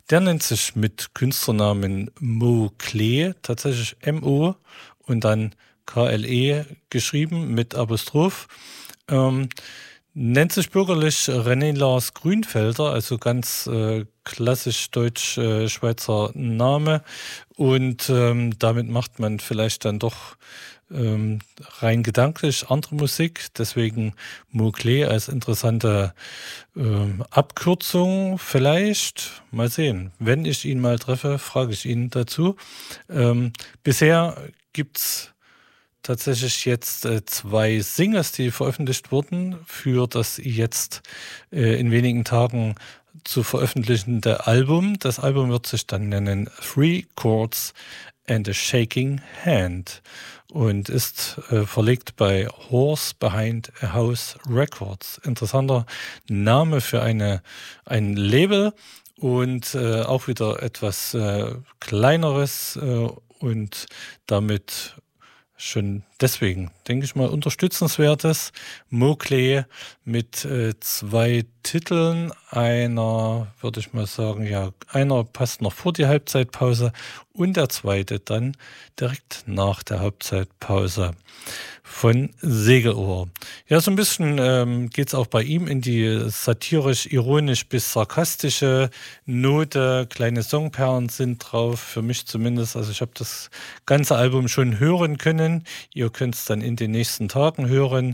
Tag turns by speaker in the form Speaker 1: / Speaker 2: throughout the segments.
Speaker 1: Der nennt sich mit Künstlernamen Mo Klee, tatsächlich M-O und dann K-L-E geschrieben mit Apostroph. Ähm, Nennt sich bürgerlich René Lars Grünfelder, also ganz klassisch deutsch-Schweizer Name. Und damit macht man vielleicht dann doch rein gedanklich andere Musik. Deswegen Mot-Clé als interessante Abkürzung vielleicht. Mal sehen. Wenn ich ihn mal treffe, frage ich ihn dazu. Bisher gibt's tatsächlich jetzt 2 Singles, die veröffentlicht wurden für das jetzt in wenigen Tagen zu veröffentlichende Album. Das Album wird sich dann nennen Three Chords and a Shaking Hand und ist verlegt bei Horse Behind a House Records. Interessanter Name für ein Label und auch wieder etwas kleineres und damit schon deswegen, denke ich mal, unterstützenswertes. Mot-Clé mit 2 Titeln. Einer, würde ich mal sagen, ja, einer passt noch vor die Halbzeitpause und der zweite dann direkt nach der Halbzeitpause von Segelohr. Ja, so ein bisschen geht es auch bei ihm in die satirisch-ironisch bis sarkastische Note. Kleine Songperlen sind drauf, für mich zumindest. Also ich habe das ganze Album schon hören können. Ihr könnt es dann in den nächsten Tagen hören.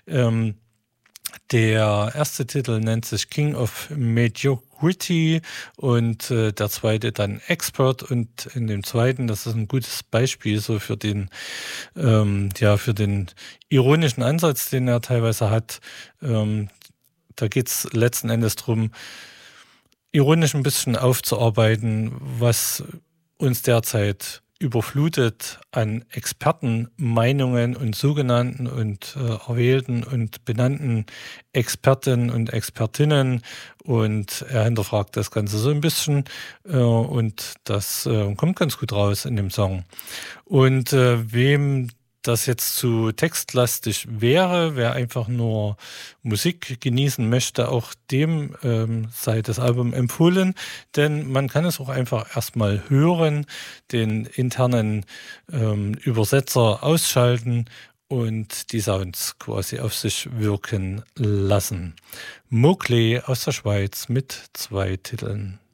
Speaker 1: Der erste Titel nennt sich King of Mediocrity und der zweite dann Expert. Und in dem zweiten, das ist ein gutes Beispiel so für den ironischen Ansatz, den er teilweise hat. Da geht es letzten Endes darum, ironisch ein bisschen aufzuarbeiten, was uns derzeit überflutet an Expertenmeinungen und sogenannten und erwählten und benannten Experten und Expertinnen, und er hinterfragt das Ganze so ein bisschen und das kommt ganz gut raus in dem Song. Und wem das jetzt zu textlastig wäre, wer einfach nur Musik genießen möchte, auch dem sei das Album empfohlen, denn man kann es auch einfach erstmal hören, den internen Übersetzer ausschalten und die Sounds quasi auf sich wirken lassen. Mot-Clé aus der Schweiz mit 2 Titeln.